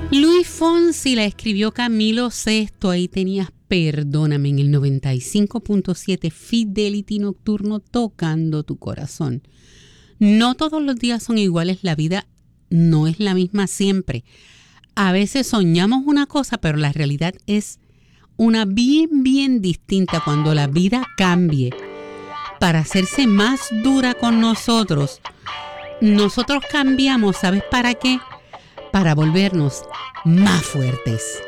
Luis Fonsi la escribió Camilo Sesto. Ahí tenías Perdóname en el 95.7 Fidelity Nocturno, tocando tu corazón. No todos los días son iguales, la vida no es la misma siempre. A veces soñamos una cosa, pero la realidad es una bien distinta. Cuando la vida cambie para hacerse más dura con nosotros, nosotros cambiamos, ¿sabes para qué? Para volvernos más fuertes.